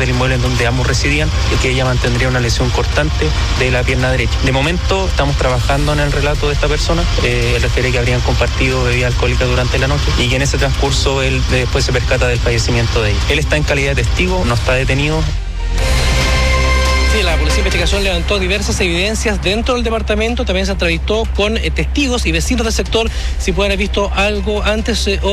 del inmueble en donde ambos residían y que ella mantendría una lesión cortante de la pierna derecha. De momento estamos trabajando en el relato de esta persona. Él refiere que habrían compartido bebida alcohólica durante la noche y que en ese transcurso él después se percata del fallecimiento de ella. Él está en calidad de testigo, no está detenido. Sí, la Policía de Investigación levantó diversas evidencias dentro del departamento. También se entrevistó con testigos y vecinos del sector si pueden haber visto algo antes o